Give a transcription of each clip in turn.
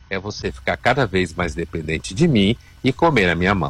é você ficar cada vez mais dependente de mim e comer a minha mão.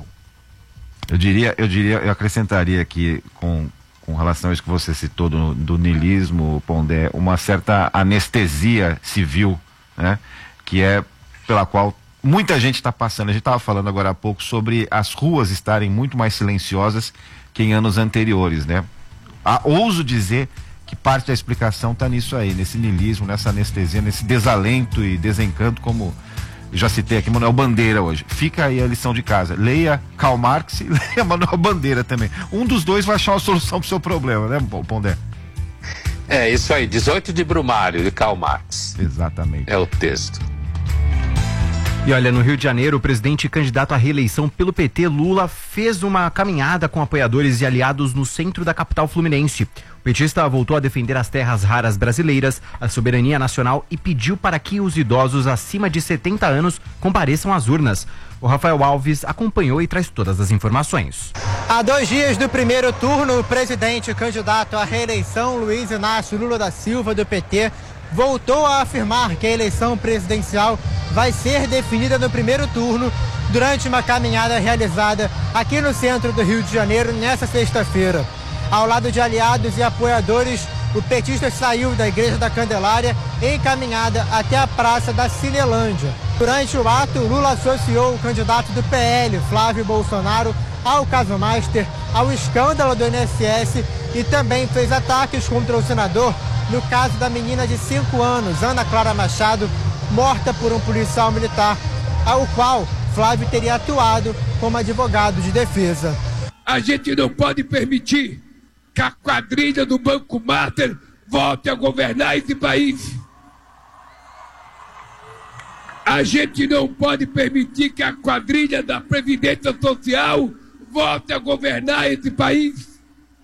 Eu acrescentaria aqui com relação a isso que você citou do niilismo, Pondé, uma certa anestesia civil, né? Que é pela qual muita gente está passando. A gente estava falando agora há pouco sobre as ruas estarem muito mais silenciosas que em anos anteriores, né? Ouso dizer que parte da explicação está nisso aí, nesse niilismo, nessa anestesia, nesse desalento e desencanto, como eu já citei aqui, Manuel Bandeira hoje. Fica aí a lição de casa. Leia Karl Marx e leia Manuel Bandeira também. Um dos dois vai achar uma solução para o seu problema, né, Pondé? É isso aí, 18 de Brumário, de Karl Marx. Exatamente. É o texto. E olha, no Rio de Janeiro, o presidente candidato à reeleição pelo PT, Lula, fez uma caminhada com apoiadores e aliados no centro da capital fluminense. O petista voltou a defender as terras raras brasileiras, a soberania nacional e pediu para que os idosos acima de 70 anos compareçam às urnas. O Rafael Alves acompanhou e traz todas as informações. Há 2 dias do primeiro turno, o presidente candidato à reeleição, Luiz Inácio Lula da Silva, do PT, voltou a afirmar que a eleição presidencial vai ser definida no primeiro turno durante uma caminhada realizada aqui no centro do Rio de Janeiro nesta sexta-feira. Ao lado de aliados e apoiadores, o petista saiu da Igreja da Candelária em caminhada até a Praça da Cinelândia. Durante o ato, Lula associou o candidato do PL, Flávio Bolsonaro, ao caso Master, ao escândalo do INSS e também fez ataques contra o senador no caso da menina de 5 anos, Ana Clara Machado, morta por um policial militar, ao qual Flávio teria atuado como advogado de defesa. A gente não pode permitir que a quadrilha do Banco Master volte a governar esse país. A gente não pode permitir que a quadrilha da Previdência Social volte a governar esse país.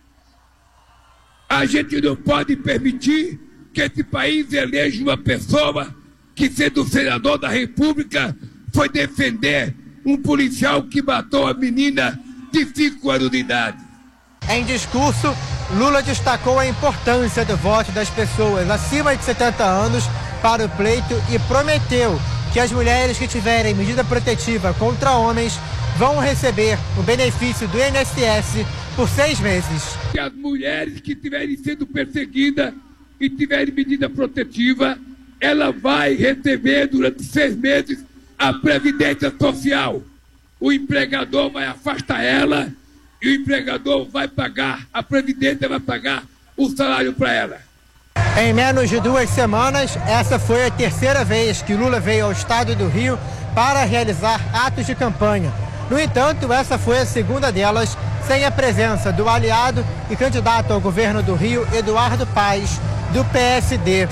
A gente não pode permitir que esse país eleja uma pessoa que, sendo senador da República, foi defender um policial que matou a menina de 5 anos de idade. Em discurso, Lula destacou a importância do voto das pessoas acima de 70 anos para o pleito e prometeu que as mulheres que tiverem medida protetiva contra homens vão receber o benefício do INSS por 6 meses. Que as mulheres que estiverem sendo perseguidas e tiverem medida protetiva, ela vai receber durante 6 meses a Previdência Social. O empregador vai afastar ela e o empregador vai pagar, a Previdência vai pagar o salário para ela. Em menos de 2 semanas, essa foi a 3ª vez que Lula veio ao estado do Rio para realizar atos de campanha. No entanto, essa foi a 2ª delas sem a presença do aliado e candidato ao governo do Rio, Eduardo Paes, do PSD.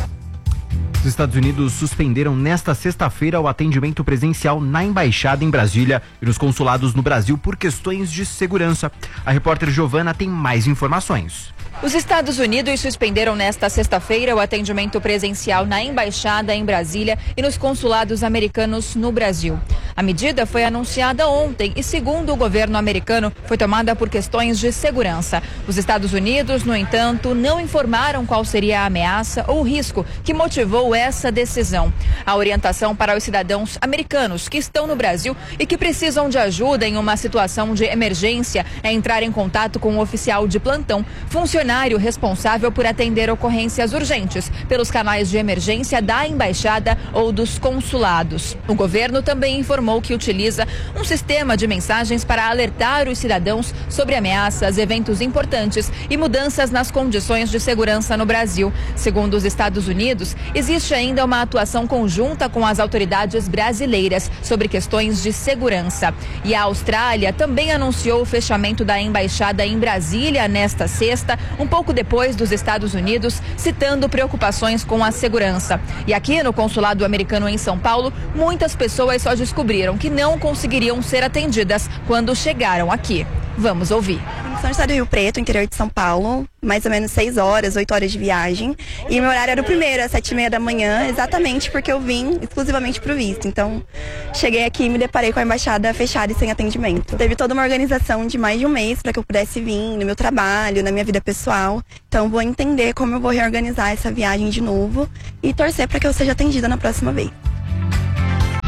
Os Estados Unidos suspenderam nesta sexta-feira o atendimento presencial na embaixada em Brasília e nos consulados no Brasil por questões de segurança. A repórter Giovana tem mais informações. Os Estados Unidos suspenderam nesta sexta-feira o atendimento presencial na embaixada em Brasília e nos consulados americanos no Brasil. A medida foi anunciada ontem e, segundo o governo americano, foi tomada por questões de segurança. Os Estados Unidos, no entanto, não informaram qual seria a ameaça ou o risco que motivou essa decisão. A orientação para os cidadãos americanos que estão no Brasil e que precisam de ajuda em uma situação de emergência é entrar em contato com um oficial de plantão, funcionário responsável por atender ocorrências urgentes pelos canais de emergência da embaixada ou dos consulados. O governo também informou que utiliza um sistema de mensagens para alertar os cidadãos sobre ameaças, eventos importantes e mudanças nas condições de segurança no Brasil. Segundo os Estados Unidos, existe ainda uma atuação conjunta com as autoridades brasileiras sobre questões de segurança. E a Austrália também anunciou o fechamento da embaixada em Brasília nesta sexta, um pouco depois dos Estados Unidos, citando preocupações com a segurança. E aqui no consulado americano em São Paulo, muitas pessoas só descobriram que não conseguiriam ser atendidas quando chegaram aqui. Vamos ouvir. São do estado do Rio Preto, interior de São Paulo, mais ou menos 6 horas, 8 horas de viagem. E meu horário era o primeiro, às 7h30 da manhã, exatamente porque eu vim exclusivamente pro visto. Então, cheguei aqui e me deparei com a embaixada fechada e sem atendimento. Teve toda uma organização de mais de um mês para que eu pudesse vir no meu trabalho, na minha vida pessoal. Então, vou entender como eu vou reorganizar essa viagem de novo e torcer para que eu seja atendida na próxima vez.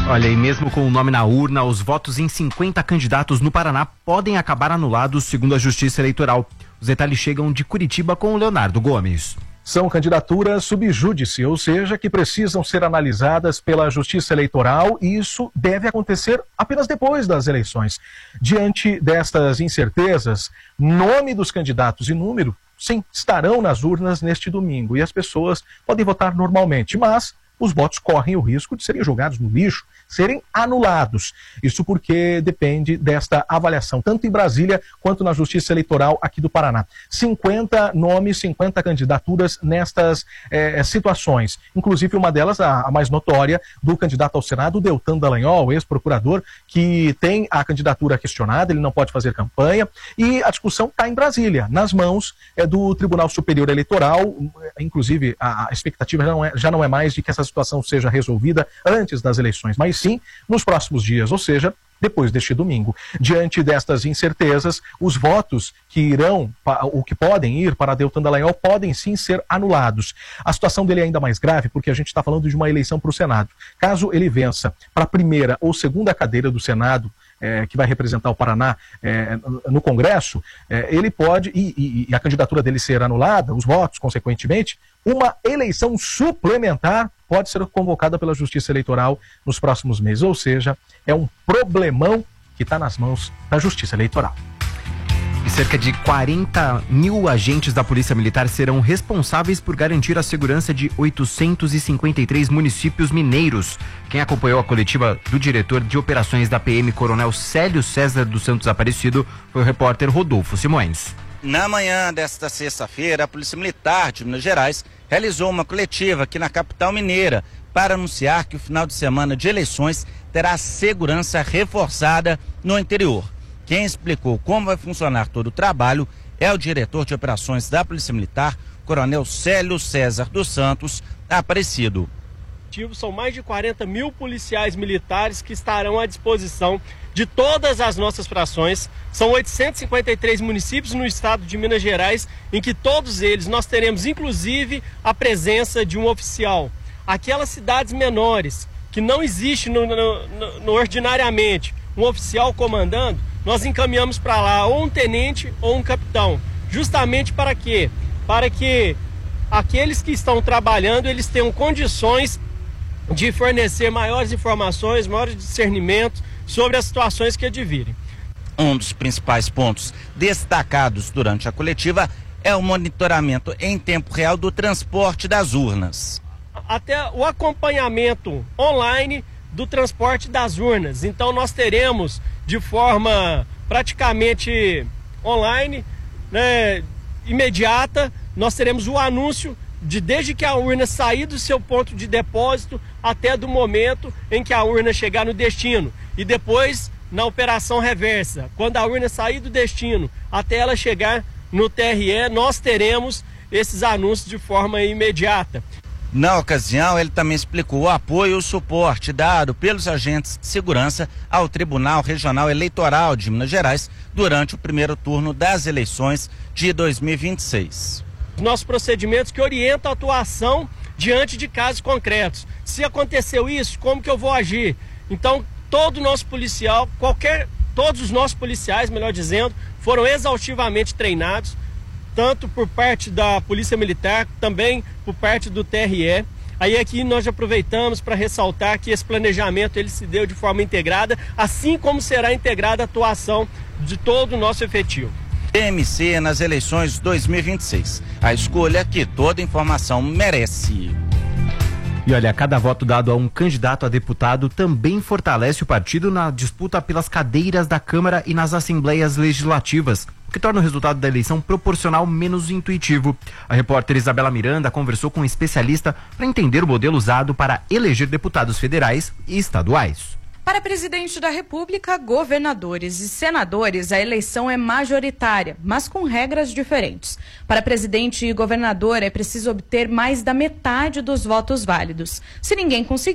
Olha, e mesmo com o nome na urna, os votos em 50 candidatos no Paraná podem acabar anulados, segundo a Justiça Eleitoral. Os detalhes chegam de Curitiba com o Leonardo Gomes. São candidaturas sub júdice, ou seja, que precisam ser analisadas pela Justiça Eleitoral, e isso deve acontecer apenas depois das eleições. Diante destas incertezas, nome dos candidatos e número, sim, estarão nas urnas neste domingo, e as pessoas podem votar normalmente, mas os votos correm o risco de serem jogados no lixo, serem anulados. Isso porque depende desta avaliação, tanto em Brasília quanto na Justiça Eleitoral aqui do Paraná. 50 nomes, 50 candidaturas nestas situações. Inclusive uma delas, a mais notória, do candidato ao Senado, Deltan Dallagnol, ex-procurador, que tem a candidatura questionada, ele não pode fazer campanha, e a discussão está em Brasília, nas mãos do Tribunal Superior Eleitoral. Inclusive a expectativa já não é mais de que essa situação seja resolvida antes das eleições, mas sim nos próximos dias, ou seja, depois deste domingo. Diante destas incertezas, os votos que irão, ou que podem ir para Deltan Dallagnol, podem sim ser anulados. A situação dele é ainda mais grave porque a gente está falando de uma eleição para o Senado. Caso ele vença para a primeira ou segunda cadeira do Senado, que vai representar o Paraná no Congresso, ele pode, e a candidatura dele ser anulada, os votos, consequentemente, uma eleição suplementar pode ser convocada pela Justiça Eleitoral nos próximos meses. Ou seja, é um problemão que está nas mãos da Justiça Eleitoral. E cerca de 40 mil agentes da Polícia Militar serão responsáveis por garantir a segurança de 853 municípios mineiros. Quem acompanhou a coletiva do diretor de operações da PM, Coronel Célio César dos Santos Aparecido, foi o repórter Rodolfo Simões. Na manhã desta sexta-feira, a Polícia Militar de Minas Gerais realizou uma coletiva aqui na capital mineira para anunciar que o final de semana de eleições terá segurança reforçada no interior. Quem explicou como vai funcionar todo o trabalho é o diretor de operações da Polícia Militar, Coronel Célio César dos Santos Aparecido. São mais de 40 mil policiais militares que estarão à disposição de todas as nossas frações. São 853 municípios no estado de Minas Gerais, em que todos eles nós teremos inclusive a presença de um oficial. Aquelas cidades menores que não existe ordinariamente um oficial comandando, nós encaminhamos para lá ou um tenente ou um capitão. Justamente para quê? Para que aqueles que estão trabalhando, eles tenham condições de fornecer maiores informações, maiores discernimentos sobre as situações que advirem. Um dos principais pontos destacados durante a coletiva é o monitoramento em tempo real do transporte das urnas. Até o acompanhamento online do transporte das urnas. Então nós teremos de forma praticamente online, imediata, nós teremos o anúncio desde que a urna sair do seu ponto de depósito até do momento em que a urna chegar no destino. E depois, na operação reversa, quando a urna sair do destino até ela chegar no TRE, nós teremos esses anúncios de forma imediata. Na ocasião, ele também explicou o apoio e o suporte dado pelos agentes de segurança ao Tribunal Regional Eleitoral de Minas Gerais durante o primeiro turno das eleições de 2026. Nossos procedimentos que orientam a atuação diante de casos concretos. Se aconteceu isso, como que eu vou agir? Então, todo nosso policial, todos os nossos policiais, melhor dizendo, foram exaustivamente treinados, tanto por parte da Polícia Militar, também por parte do TRE. Aí aqui nós aproveitamos para ressaltar que esse planejamento ele se deu de forma integrada, assim como será integrada a atuação de todo o nosso efetivo. PMC nas eleições 2026. A escolha que toda informação merece. E olha, cada voto dado a um candidato a deputado também fortalece o partido na disputa pelas cadeiras da Câmara e nas assembleias legislativas, o que torna o resultado da eleição proporcional menos intuitivo. A repórter Isabela Miranda conversou com um especialista para entender o modelo usado para eleger deputados federais e estaduais. Para presidente da República, governadores e senadores, a eleição é majoritária, mas com regras diferentes. Para presidente e governador, é preciso obter mais da metade dos votos válidos. Se ninguém conseguir,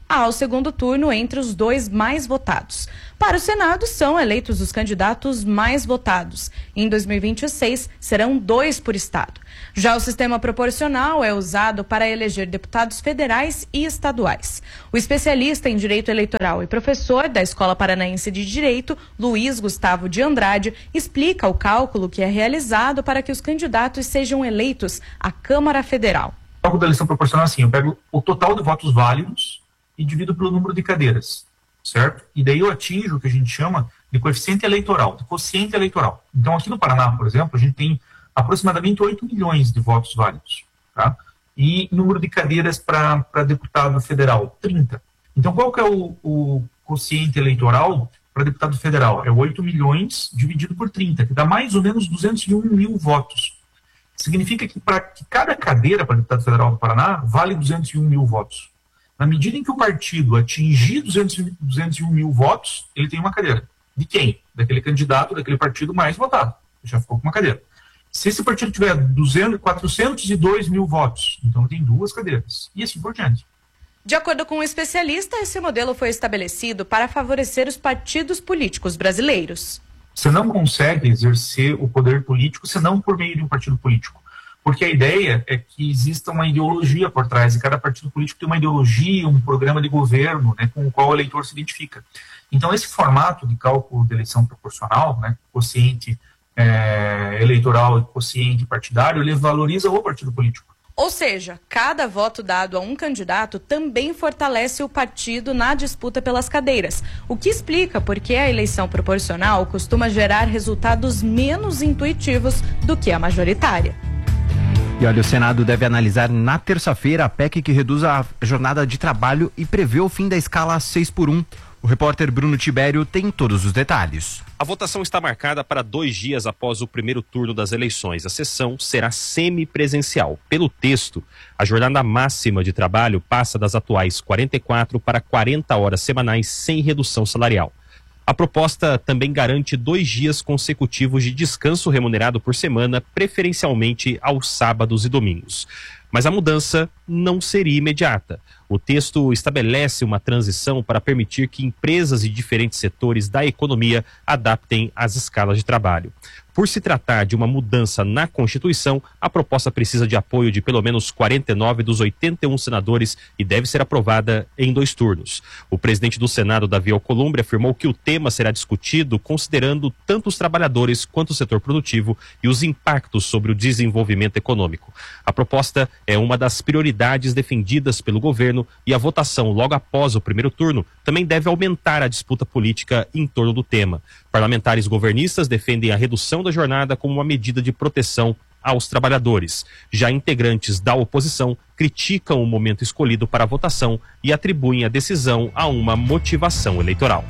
ao segundo turno entre os 2 mais votados. Para o Senado, são eleitos os candidatos mais votados. Em 2026, serão 2 por estado. Já o sistema proporcional é usado para eleger deputados federais e estaduais. O especialista em direito eleitoral e professor da Escola Paranaense de Direito, Luiz Gustavo de Andrade, explica o cálculo que é realizado para que os candidatos sejam eleitos à Câmara Federal. O cálculo da eleição proporcional é assim: eu pego o total de votos válidos e divido pelo número de cadeiras, certo? E daí eu atinjo o que a gente chama de coeficiente eleitoral, de quociente eleitoral. Então, aqui no Paraná, por exemplo, a gente tem aproximadamente 8 milhões de votos válidos, tá? E número de cadeiras para deputado federal, 30. Então, qual que é o quociente eleitoral para deputado federal? É 8 milhões dividido por 30, que dá mais ou menos 201 mil votos. Significa que para cada cadeira para deputado federal do Paraná, vale 201 mil votos. Na medida em que o partido atingir 201 mil votos, ele tem uma cadeira. De quem? Daquele candidato, daquele partido mais votado. Já ficou com uma cadeira. Se esse partido tiver 402 mil votos, então tem 2 cadeiras. E assim por diante. De acordo com o especialista, esse modelo foi estabelecido para favorecer os partidos políticos brasileiros. Você não consegue exercer o poder político senão por meio de um partido político. Porque a ideia é que exista uma ideologia por trás, e cada partido político tem uma ideologia, um programa de governo, né, com o qual o eleitor se identifica. Então, esse formato de cálculo de eleição proporcional, né, quociente eleitoral e quociente partidário, ele valoriza o partido político. Ou seja, cada voto dado a um candidato também fortalece o partido na disputa pelas cadeiras, o que explica por que a eleição proporcional costuma gerar resultados menos intuitivos do que a majoritária. E olha, o Senado deve analisar na terça-feira a PEC que reduz a jornada de trabalho e prevê o fim da escala 6x1. O repórter Bruno Tibério tem todos os detalhes. A votação está marcada para 2 dias após o primeiro turno das eleições. A sessão será semipresencial. Pelo texto, a jornada máxima de trabalho passa das atuais 44 para 40 horas semanais sem redução salarial. A proposta também garante 2 dias consecutivos de descanso remunerado por semana, preferencialmente aos sábados e domingos. Mas a mudança não seria imediata. O texto estabelece uma transição para permitir que empresas de diferentes setores da economia adaptem as escalas de trabalho. Por se tratar de uma mudança na Constituição, a proposta precisa de apoio de pelo menos 49 dos 81 senadores e deve ser aprovada em 2 turnos. O presidente do Senado, Davi Alcolumbre, afirmou que o tema será discutido considerando tanto os trabalhadores quanto o setor produtivo e os impactos sobre o desenvolvimento econômico. A proposta é uma das prioridades defendidas pelo governo e a votação logo após o primeiro turno também deve aumentar a disputa política em torno do tema. Parlamentares governistas defendem a redução da jornada como uma medida de proteção aos trabalhadores. Já integrantes da oposição criticam o momento escolhido para a votação e atribuem a decisão a uma motivação eleitoral.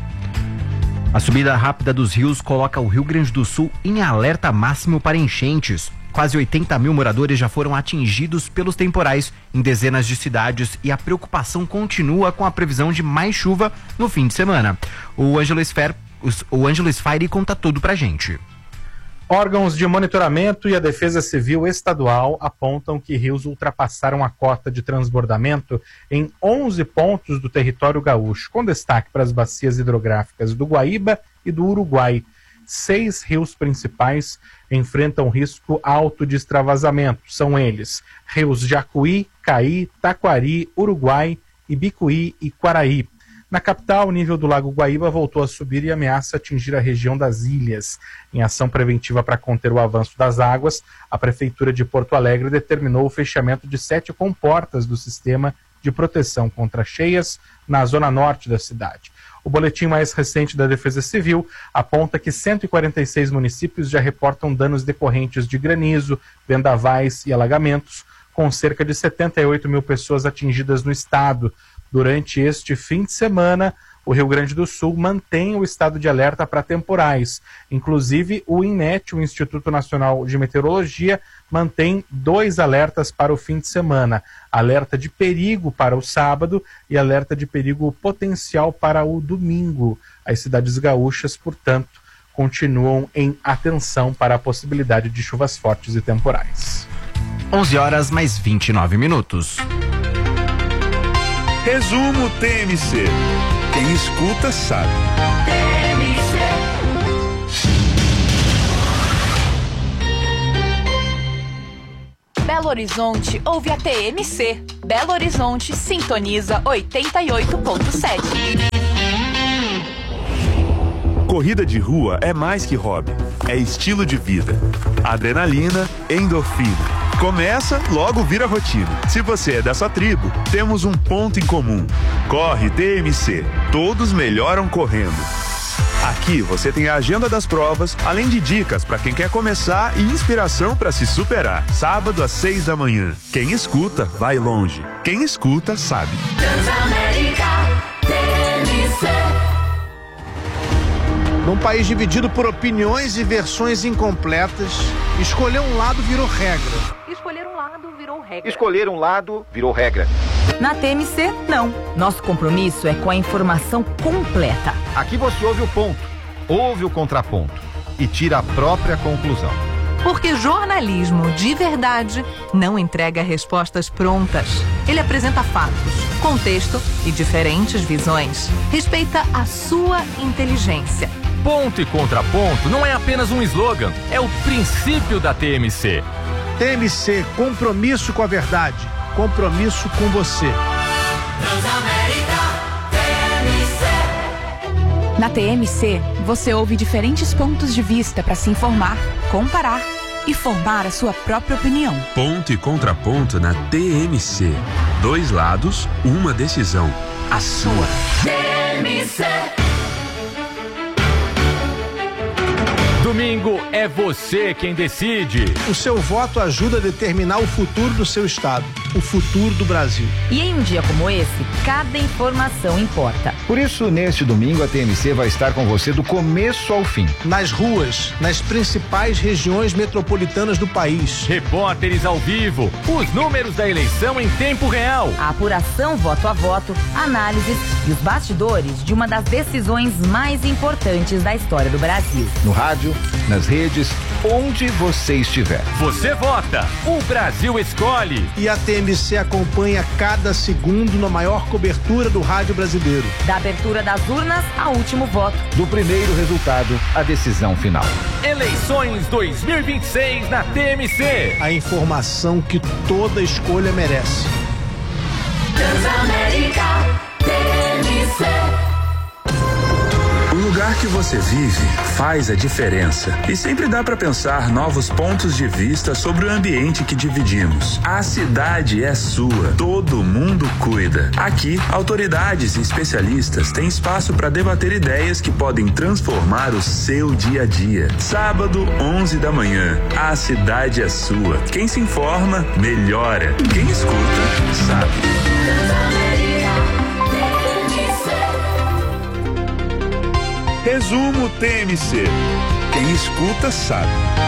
A subida rápida dos rios coloca o Rio Grande do Sul em alerta máximo para enchentes. Quase 80 mil moradores já foram atingidos pelos temporais em dezenas de cidades e a preocupação continua com a previsão de mais chuva no fim de semana. O Ângelo Sfairi conta tudo pra gente. Órgãos de monitoramento e a Defesa Civil Estadual apontam que rios ultrapassaram a cota de transbordamento em 11 pontos do território gaúcho, com destaque para as bacias hidrográficas do Guaíba e do Uruguai. 6 rios principais enfrentam risco alto de extravasamento. São eles: rios Jacuí, Caí, Taquari, Uruguai, Ibicuí e Quaraí. Na capital, o nível do Lago Guaíba voltou a subir e ameaça atingir a região das ilhas. Em ação preventiva para conter o avanço das águas, a Prefeitura de Porto Alegre determinou o fechamento de 7 comportas do sistema de proteção contra cheias na zona norte da cidade. O boletim mais recente da Defesa Civil aponta que 146 municípios já reportam danos decorrentes de granizo, vendavais e alagamentos, com cerca de 78 mil pessoas atingidas no estado. Durante este fim de semana, o Rio Grande do Sul mantém o estado de alerta para temporais. Inclusive, o INMET, o Instituto Nacional de Meteorologia, mantém 2 alertas para o fim de semana. Alerta de perigo para o sábado e alerta de perigo potencial para o domingo. As cidades gaúchas, portanto, continuam em atenção para a possibilidade de chuvas fortes e temporais. 11 horas mais 29 minutos. Resumo TMC. Quem escuta sabe. Belo Horizonte ouve a TMC. Belo Horizonte sintoniza 88.7. Corrida de rua é mais que hobby, é estilo de vida. Adrenalina, endorfina. Começa, logo vira rotina. Se você é dessa tribo, temos um ponto em comum. Corre TMC. Todos melhoram correndo. Aqui você tem a agenda das provas, além de dicas para quem quer começar e inspiração para se superar. Sábado às 6 da manhã. Quem escuta, vai longe. Quem escuta, sabe. Num país dividido por opiniões e versões incompletas, escolher um lado virou regra. Escolher um lado virou regra. Escolher um lado virou regra. Na TMC, não. Nosso compromisso é com a informação completa. Aqui você ouve o ponto, ouve o contraponto e tira a própria conclusão. Porque jornalismo de verdade não entrega respostas prontas. Ele apresenta fatos, contexto e diferentes visões. Respeita a sua inteligência. Ponto e contraponto não é apenas um slogan, é o princípio da TMC. TMC, compromisso com a verdade, compromisso com você. Na TMC, você ouve diferentes pontos de vista para se informar, comparar e formar a sua própria opinião. Ponto e contraponto na TMC. 2 lados, uma decisão. A sua. TMC. Domingo é você quem decide. O seu voto ajuda a determinar o futuro do seu estado, o futuro do Brasil. E em um dia como esse, cada informação importa. Por isso, neste domingo, a TMC vai estar com você do começo ao fim. Nas ruas, nas principais regiões metropolitanas do país. Repórteres ao vivo, os números da eleição em tempo real. A apuração voto a voto, análises e os bastidores de uma das decisões mais importantes da história do Brasil. No rádio, nas redes, onde você estiver. Você vota, o Brasil escolhe. E a TMC acompanha cada segundo na maior cobertura do rádio brasileiro. Da abertura das urnas ao último voto. Do primeiro resultado à decisão final. Eleições 2026 na TMC. A informação que toda escolha merece. Transamérica TMC. O lugar que você vive faz a diferença e sempre dá para pensar novos pontos de vista sobre o ambiente que dividimos. A cidade é sua, todo mundo cuida. Aqui, autoridades e especialistas têm espaço para debater ideias que podem transformar o seu dia a dia. Sábado, 11 da manhã, a cidade é sua. Quem se informa, melhora. Quem escuta, sabe. Resumo TMC. Quem escuta sabe.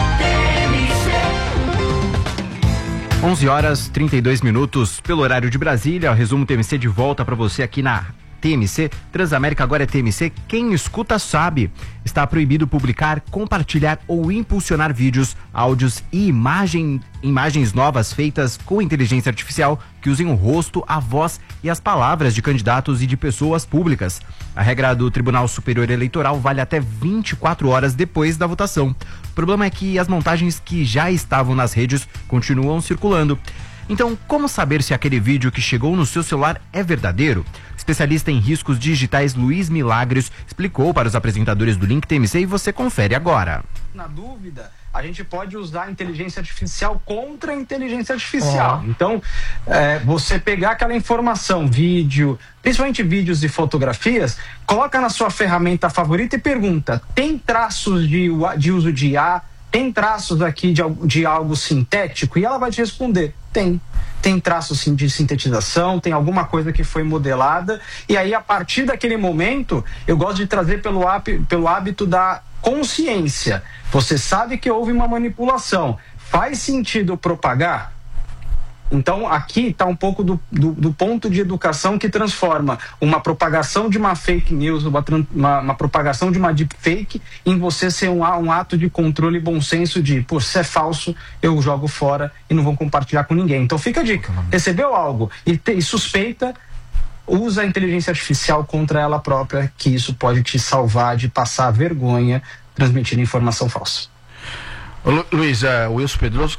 11h32 pelo horário de Brasília. O Resumo TMC de volta para você aqui na TMC. Transamérica agora é TMC. Quem escuta sabe. Está proibido publicar, compartilhar ou impulsionar vídeos, áudios e imagens novas feitas com inteligência artificial que usem o rosto, a voz e as palavras de candidatos e de pessoas públicas. A regra do Tribunal Superior Eleitoral vale até 24 horas depois da votação. O problema é que as montagens que já estavam nas redes continuam circulando. Então, como saber se aquele vídeo que chegou no seu celular é verdadeiro? Especialista em riscos digitais Luiz Milagres explicou para os apresentadores do Link TMC e você confere agora. Na dúvida, a gente pode usar a inteligência artificial contra a inteligência artificial. Então, você pegar aquela informação, vídeo, principalmente vídeos e fotografias, coloca na sua ferramenta favorita e pergunta: tem traços de uso de IA? Tem traços aqui de algo sintético? E ela vai te responder: tem. Tem traços de sintetização, tem alguma coisa que foi modelada. E aí, a partir daquele momento, eu gosto de trazer pelo hábito da consciência. Você sabe que houve uma manipulação. Faz sentido propagar? Então, aqui está um pouco do ponto de educação que transforma uma propagação de uma fake news, uma propagação de uma deepfake, em você ser um ato de controle e bom senso de, pô, se é falso, eu jogo fora e não vou compartilhar com ninguém. Então, fica a dica. Recebeu algo e suspeita, usa a inteligência artificial contra ela própria, que isso pode te salvar de passar vergonha transmitindo informação falsa. Luiz, Wilson Pedroso,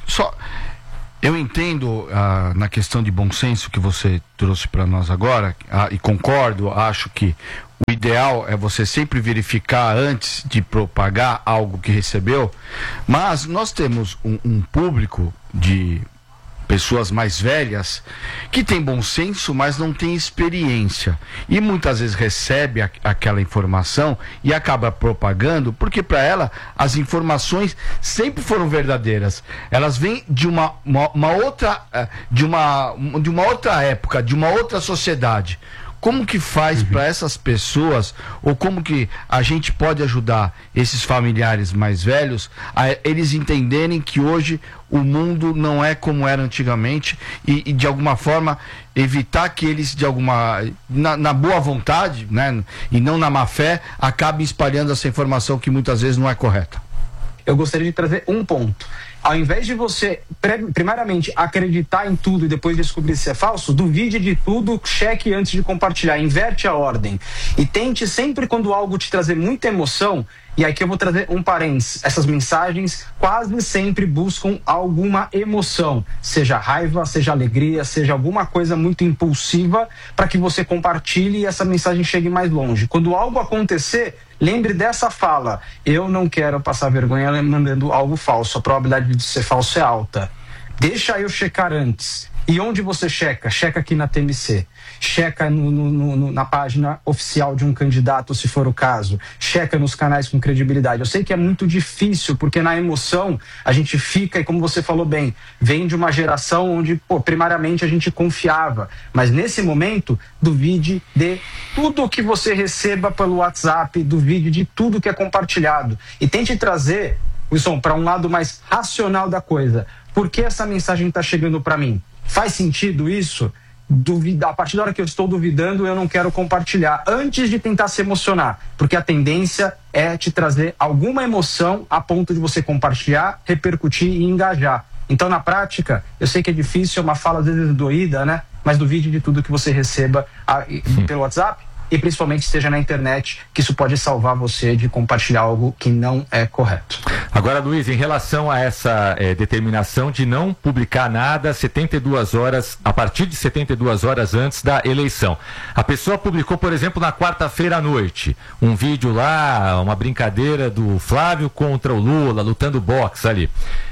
eu entendo na questão de bom senso que você trouxe para nós agora, e concordo, acho que o ideal é você sempre verificar antes de propagar algo que recebeu, mas nós temos um público de pessoas mais velhas que tem bom senso, mas não tem experiência, e muitas vezes recebe aquela informação e acaba propagando, porque para ela as informações sempre foram verdadeiras, elas vêm de uma outra de uma outra época, de uma outra sociedade. Como que faz para essas pessoas, ou como que a gente pode ajudar esses familiares mais velhos a eles entenderem que hoje o mundo não é como era antigamente e de alguma forma evitar que eles na boa vontade, né, e não na má fé, acabem espalhando essa informação que muitas vezes não é correta? Eu gostaria de trazer um ponto. Ao invés de você, primariamente, acreditar em tudo e depois descobrir se é falso, duvide de tudo, cheque antes de compartilhar, inverte a ordem. E tente sempre, quando algo te trazer muita emoção, e aqui eu vou trazer um parênteses, essas mensagens quase sempre buscam alguma emoção, seja raiva, seja alegria, seja alguma coisa muito impulsiva, para que você compartilhe e essa mensagem chegue mais longe. Quando algo acontecer, lembre dessa fala: eu não quero passar vergonha mandando algo falso, a probabilidade de ser falso é alta. Deixa eu checar antes. E onde você checa? Checa aqui na TMC. Checa na página oficial de um candidato, se for o caso. Checa nos canais com credibilidade. Eu sei que é muito difícil, porque na emoção a gente fica, e como você falou bem, vem de uma geração onde, primariamente a gente confiava. Mas nesse momento, duvide de tudo que você receba pelo WhatsApp, duvide de tudo que é compartilhado. E tente trazer, Wilson, para um lado mais racional da coisa. Por que essa mensagem está chegando para mim? Faz sentido isso? A partir da hora que eu estou duvidando, eu não quero compartilhar, antes de tentar se emocionar, porque a tendência é te trazer alguma emoção a ponto de você compartilhar, repercutir e engajar. Então, na prática, eu sei que é difícil, é uma fala às vezes doída, né? Mas duvide de tudo que você receba pelo WhatsApp, e principalmente esteja na internet, que isso pode salvar você de compartilhar algo que não é correto. Agora, Luiz, em relação a essa determinação de não publicar nada 72 horas, a partir de 72 horas antes da eleição. A pessoa publicou, por exemplo, na quarta-feira à noite, um vídeo lá, uma brincadeira do Flávio contra o Lula, lutando boxe ali.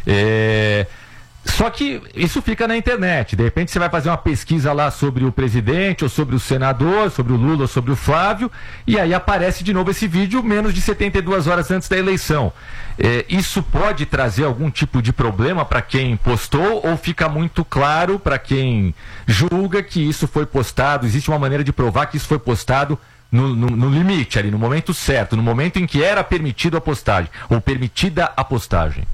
Só que isso fica na internet. De repente você vai fazer uma pesquisa lá sobre o presidente, ou sobre o senador, sobre o Lula, ou sobre o Flávio, e aí aparece de novo esse vídeo menos de 72 horas antes da eleição. Isso pode trazer algum tipo de problema para quem postou, ou fica muito claro para quem julga que isso foi postado? Existe uma maneira de provar que isso foi postado no limite, ali, no momento certo, no momento em que era permitido a postagem, ou permitida a postagem?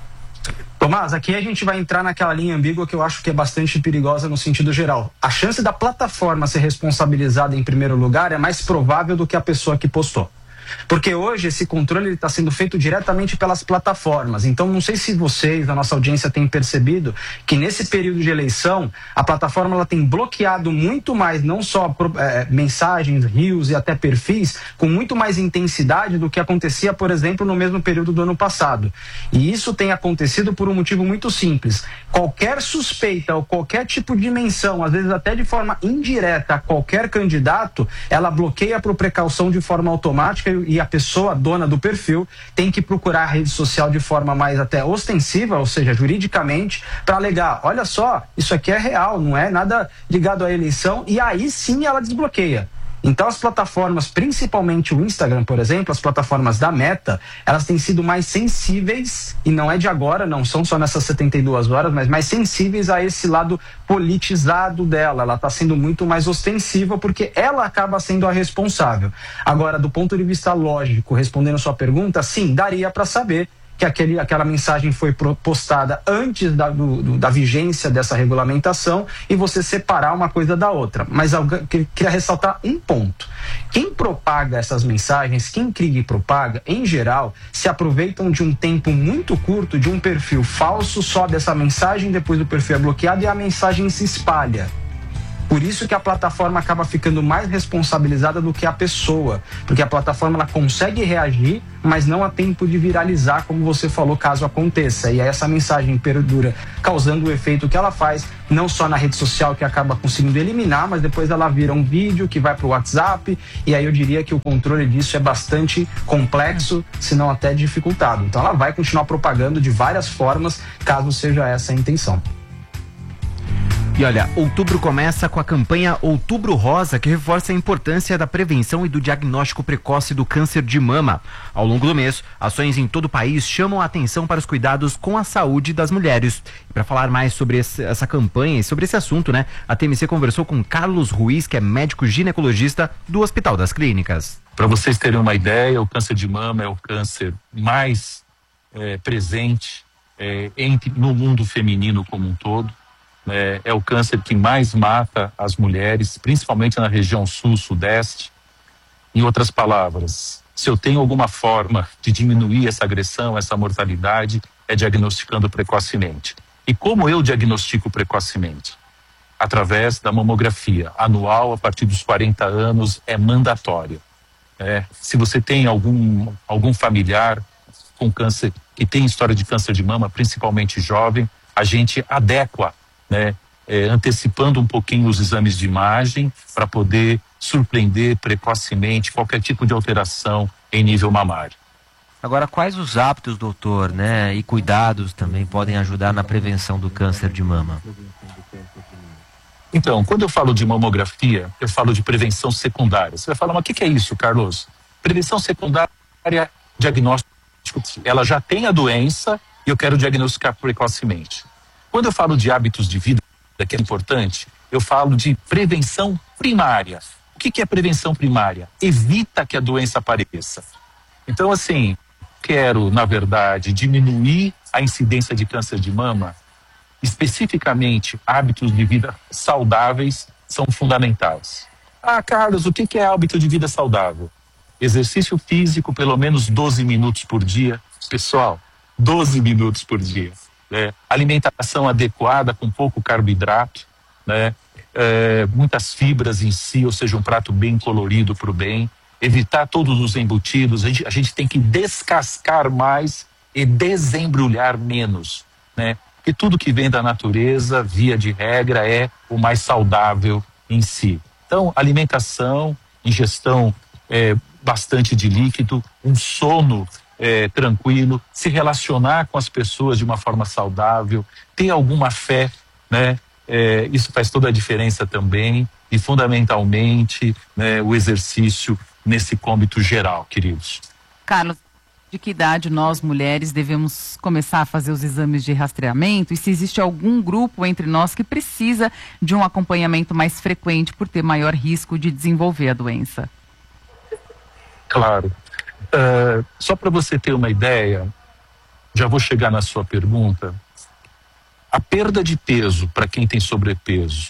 Tomás, aqui a gente vai entrar naquela linha ambígua que eu acho que é bastante perigosa no sentido geral. A chance da plataforma ser responsabilizada em primeiro lugar é mais provável do que a pessoa que postou. Porque hoje esse controle está sendo feito diretamente pelas plataformas. Então não sei se vocês, a nossa audiência, têm percebido que nesse período de eleição a plataforma ela tem bloqueado muito mais, não só mensagens, reels e até perfis, com muito mais intensidade do que acontecia, por exemplo, no mesmo período do ano passado. E isso tem acontecido por um motivo muito simples. Qualquer suspeita ou qualquer tipo de menção, às vezes até de forma indireta a qualquer candidato, ela bloqueia por precaução de forma automática, e a pessoa, dona do perfil, tem que procurar a rede social de forma mais até ostensiva, ou seja, juridicamente, para alegar: olha só, isso aqui é real, não é nada ligado à eleição, e aí sim ela desbloqueia. Então as plataformas, principalmente o Instagram, por exemplo, as plataformas da Meta, elas têm sido mais sensíveis, e não é de agora, não são só nessas 72 horas, mas mais sensíveis a esse lado politizado dela. Ela está sendo muito mais ostensiva, porque ela acaba sendo a responsável. Agora, do ponto de vista lógico, respondendo a sua pergunta, sim, daria para saber que aquela mensagem foi postada antes da vigência dessa regulamentação, e você separar uma coisa da outra. Mas eu queria ressaltar um ponto. Quem propaga essas mensagens, quem cria e propaga, em geral, se aproveitam de um tempo muito curto, de um perfil falso, sobe essa mensagem, depois o perfil é bloqueado e a mensagem se espalha. Por isso que a plataforma acaba ficando mais responsabilizada do que a pessoa, porque a plataforma ela consegue reagir, mas não há tempo de viralizar, como você falou, caso aconteça. E aí essa mensagem perdura, causando o efeito que ela faz, não só na rede social, que acaba conseguindo eliminar, mas depois ela vira um vídeo que vai para o WhatsApp, e aí eu diria que o controle disso é bastante complexo, se não até dificultado. Então ela vai continuar propagando de várias formas, caso seja essa a intenção. E olha, outubro começa com a campanha Outubro Rosa, que reforça a importância da prevenção e do diagnóstico precoce do câncer de mama. Ao longo do mês, ações em todo o país chamam a atenção para os cuidados com a saúde das mulheres. E para falar mais sobre essa campanha e sobre esse assunto, né, a TMC conversou com Carlos Ruiz, que é médico ginecologista do Hospital das Clínicas. Para vocês terem uma ideia, o câncer de mama é o câncer mais presente no mundo feminino como um todo. É o câncer que mais mata as mulheres, principalmente na região sul-sudeste. Em outras palavras, se eu tenho alguma forma de diminuir essa agressão, essa mortalidade, é diagnosticando precocemente. E como eu diagnostico precocemente? Através da mamografia anual, a partir dos 40 anos, é mandatória. Se você tem algum familiar com câncer, que tem história de câncer de mama, principalmente jovem, a gente adequa, antecipando um pouquinho os exames de imagem para poder surpreender precocemente qualquer tipo de alteração em nível mamário. Agora, quais os hábitos, doutor, e cuidados também podem ajudar na prevenção do câncer de mama? Então, quando eu falo de mamografia, eu falo de prevenção secundária. Você vai falar, mas o que é isso, Carlos? Prevenção secundária, diagnóstico, ela já tem a doença e eu quero diagnosticar precocemente. Quando eu falo de hábitos de vida, que é importante, eu falo de prevenção primária. O que é prevenção primária? Evita que a doença apareça. Então, assim, quero, na verdade, diminuir a incidência de câncer de mama. Especificamente, hábitos de vida saudáveis são fundamentais. Carlos, o que é hábito de vida saudável? Exercício físico, pelo menos 12 minutos por dia. Pessoal, 12 minutos por dia. Alimentação adequada com pouco carboidrato, muitas fibras em si, ou seja, um prato bem colorido para o bem, evitar todos os embutidos. A gente tem que descascar mais e desembrulhar menos, porque tudo que vem da natureza, via de regra, é o mais saudável em si. Então, alimentação, ingestão bastante de líquido, um sono tranquilo, se relacionar com as pessoas de uma forma saudável, ter alguma fé, isso faz toda a diferença também, e fundamentalmente o exercício nesse cômbito geral, queridos. Carlos, de que idade nós, mulheres, devemos começar a fazer os exames de rastreamento e se existe algum grupo entre nós que precisa de um acompanhamento mais frequente por ter maior risco de desenvolver a doença? Claro. Só para você ter uma ideia, já vou chegar na sua pergunta, a perda de peso para quem tem sobrepeso,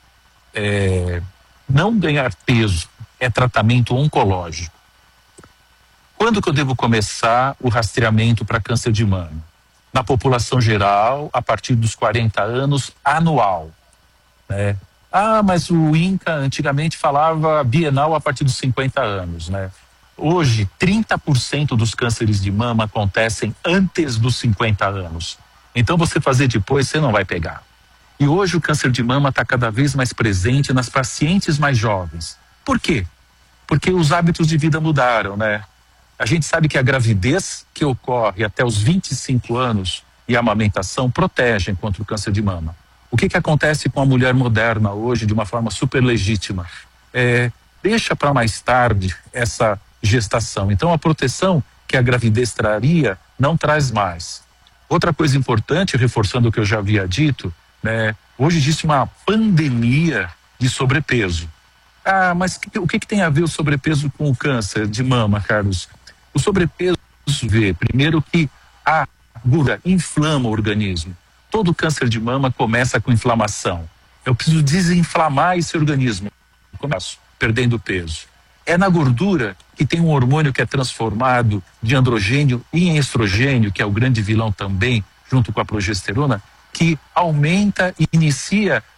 não ganhar peso é tratamento oncológico. Quando que eu devo começar o rastreamento para câncer de mama? Na população geral, a partir dos 40 anos, anual. Mas o INCA antigamente falava bienal a partir dos 50 anos, Hoje, 30% dos cânceres de mama acontecem antes dos 50 anos. Então, você fazer depois, você não vai pegar. E hoje o câncer de mama está cada vez mais presente nas pacientes mais jovens. Por quê? Porque os hábitos de vida mudaram, A gente sabe que a gravidez que ocorre até os 25 anos e a amamentação protegem contra o câncer de mama. O que acontece com a mulher moderna hoje, de uma forma super legítima? Deixa para mais tarde essa gestação. Então a proteção que a gravidez traria não traz mais. Outra coisa importante, reforçando o que eu já havia dito, hoje existe uma pandemia de sobrepeso. Mas o que tem a ver o sobrepeso com o câncer de mama, Carlos? O sobrepeso vê, primeiro, que a gordura inflama o organismo. Todo câncer de mama começa com inflamação. Eu preciso desinflamar esse organismo. Começo perdendo peso. É na gordura que tem um hormônio que é transformado de androgênio em estrogênio, que é o grande vilão também, junto com a progesterona, que aumenta e inicia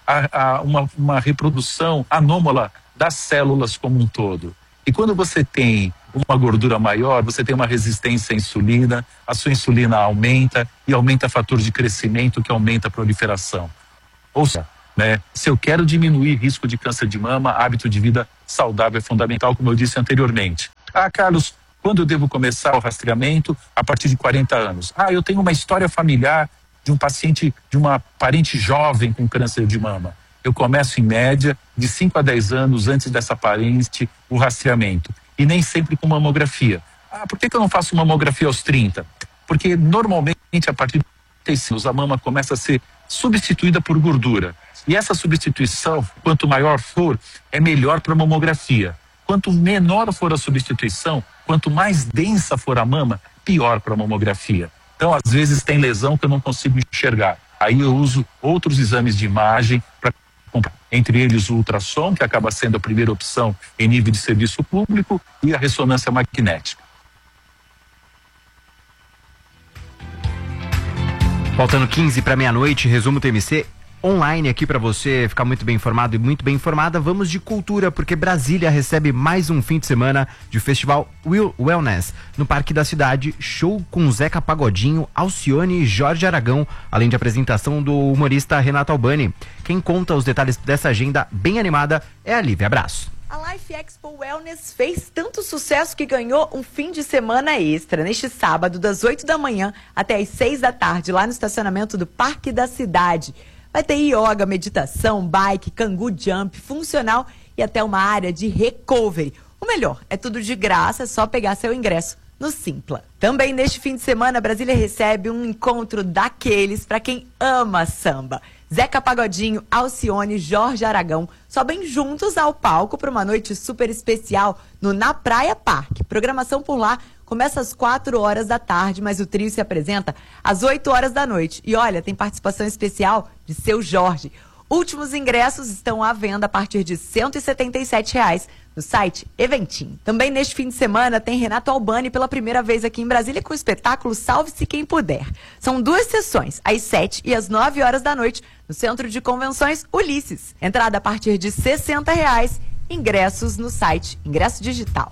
uma reprodução anômala das células como um todo. E quando você tem uma gordura maior, você tem uma resistência à insulina, a sua insulina aumenta e aumenta o fator de crescimento que aumenta a proliferação. Ou seja, né, se eu quero diminuir risco de câncer de mama, hábito de vida saudável é fundamental, como eu disse anteriormente. Carlos, quando eu devo começar o rastreamento? A partir de 40 anos. Eu tenho uma história familiar de um paciente, de uma parente jovem com câncer de mama. Eu começo em média de 5 a 10 anos antes dessa parente o rastreamento. E nem sempre com mamografia. Por que eu não faço mamografia aos 30? Porque normalmente a partir de 35 anos a mama começa a ser substituída por gordura. E essa substituição, quanto maior for, é melhor para a mamografia. Quanto menor for a substituição, quanto mais densa for a mama, pior para a mamografia. Então, às vezes tem lesão que eu não consigo enxergar. Aí eu uso outros exames de imagem para comprar. Entre eles o ultrassom, que acaba sendo a primeira opção em nível de serviço público, e a ressonância magnética. Faltando 15 para meia-noite, resumo TMC online aqui para você ficar muito bem informado e muito bem informada. Vamos de cultura, porque Brasília recebe mais um fim de semana de festival Wellness no Parque da Cidade. Show com Zeca Pagodinho, Alcione e Jorge Aragão, além de apresentação do humorista Renato Albani. Quem conta os detalhes dessa agenda bem animada é a Lívia Abraço. A Life Expo Wellness fez tanto sucesso que ganhou um fim de semana extra neste sábado, das 8 da manhã até as 6 da tarde, lá no estacionamento do Parque da Cidade. Vai ter yoga, meditação, bike, cangu jump, funcional e até uma área de recovery. O melhor, é tudo de graça, é só pegar seu ingresso no Simpla. Também neste fim de semana, Brasília recebe um encontro daqueles para quem ama samba. Zeca Pagodinho, Alcione e Jorge Aragão sobem juntos ao palco para uma noite super especial no Na Praia Parque. Programação por lá começa às 4 horas da tarde, mas o trio se apresenta às 8 horas da noite. E olha, tem participação especial de Seu Jorge. Últimos ingressos estão à venda a partir de R$ 177 no site Eventim. Também neste fim de semana tem Renato Albani pela primeira vez aqui em Brasília com o espetáculo Salve-se Quem Puder. São 2 sessões, às 7 e às 9 horas da noite, no Centro de Convenções Ulisses. Entrada a partir de R$ 60, ingressos no site Ingresso Digital.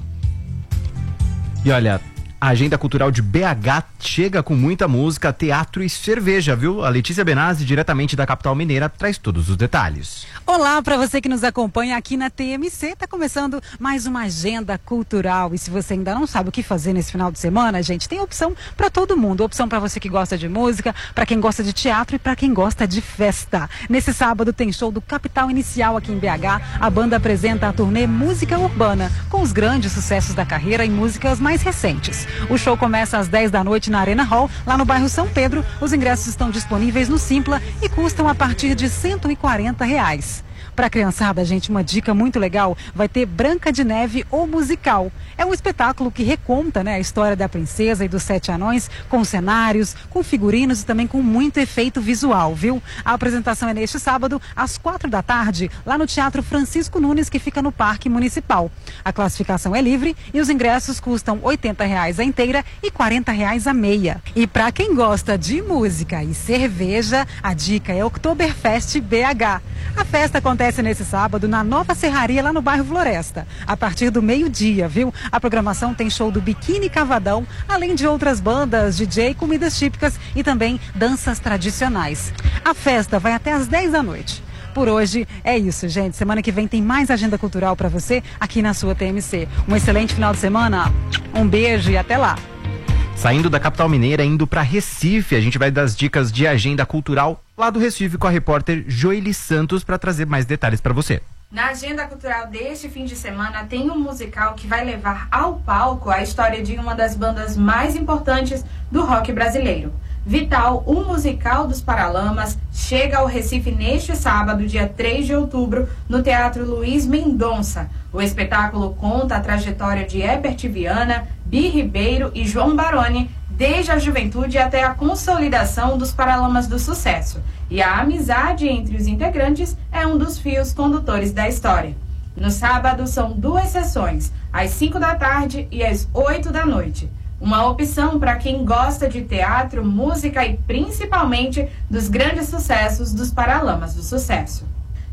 E olha, a agenda cultural de BH chega com muita música, teatro e cerveja, viu? A Letícia Benazzi, diretamente da capital mineira, traz todos os detalhes. Olá para você que nos acompanha aqui na TMC. Tá começando mais uma agenda cultural. E se você ainda não sabe o que fazer nesse final de semana, gente, tem opção para todo mundo. Opção para você que gosta de música, para quem gosta de teatro e para quem gosta de festa. Nesse sábado tem show do Capital Inicial aqui em BH. A banda apresenta a turnê Música Urbana, com os grandes sucessos da carreira e músicas mais recentes. O show começa às 10 da noite na Arena Hall, lá no bairro São Pedro. Os ingressos estão disponíveis no Simpla e custam a partir de R$ 140. Para a criançada, gente, uma dica muito legal, vai ter Branca de Neve, o musical. É um espetáculo que reconta, né, a história da princesa e dos 7 anões, com cenários, com figurinos e também com muito efeito visual, viu? A apresentação é neste sábado, às 4 da tarde, lá no Teatro Francisco Nunes, que fica no Parque Municipal. A classificação é livre e os ingressos custam R$ 80 a inteira e R$ 40 a meia. E para quem gosta de música e cerveja, a dica é Oktoberfest BH. A festa acontece nesse sábado na Nova Serraria, lá no bairro Floresta, a partir do meio-dia, viu? A programação tem show do Biquíni Cavadão, além de outras bandas, DJ, comidas típicas e também danças tradicionais. A festa vai até às 10 da noite. Por hoje é isso, gente. Semana que vem tem mais agenda cultural para você aqui na sua TMC. Um excelente final de semana, um beijo e até lá. Saindo da capital mineira, indo para Recife, a gente vai dar as dicas de agenda cultural lá do Recife com a repórter Joeli Santos para trazer mais detalhes para você. Na agenda cultural deste fim de semana tem um musical que vai levar ao palco a história de uma das bandas mais importantes do rock brasileiro. Vital, o musical dos Paralamas, chega ao Recife neste sábado, dia 3 de outubro, no Teatro Luiz Mendonça. O espetáculo conta a trajetória de Herbert Viana, Bi Ribeiro e João Baroni, desde a juventude até a consolidação dos Paralamas do Sucesso. E a amizade entre os integrantes é um dos fios condutores da história. No sábado são 2 sessões, às 5 da tarde e às 8 da noite. Uma opção para quem gosta de teatro, música e principalmente dos grandes sucessos dos Paralamas do Sucesso.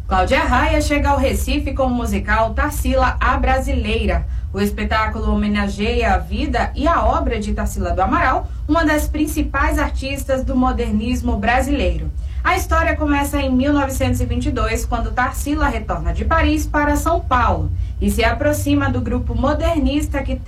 Cláudia Raia chega ao Recife com o musical Tarsila, a Brasileira. O espetáculo homenageia a vida e a obra de Tarsila do Amaral, uma das principais artistas do modernismo brasileiro. A história começa em 1922, quando Tarsila retorna de Paris para São Paulo e se aproxima do grupo modernista que